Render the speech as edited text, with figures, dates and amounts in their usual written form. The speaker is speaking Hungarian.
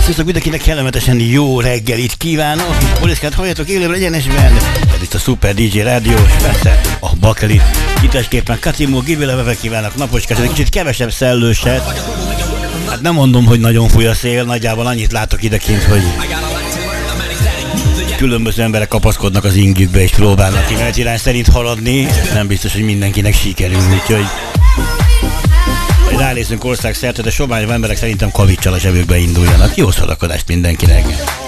Sziasztok, mindenkinek kellemetesen jó reggelit kívánok. Itt Poliszkát halljatok élőben egyenesben. Ez itt a Super DJ Rádió, és persze a Bakelit. Kitesképpen Katimó, Gibileveve kívánok naposkát, egy kicsit kevesebb szellőset. Hát nem mondom, hogy nagyon fúj a szél, nagyjából annyit látok idekint, hogy különböző emberek kapaszkodnak az ingükbe és próbálnak kimenetirány szerint haladni. Nem biztos, hogy mindenkinek sikerül, úgyhogy ránézünk országszerte, de sovány emberek szerintem kavicsal a zsebükbe induljanak. Jó szórakozást mindenkinek!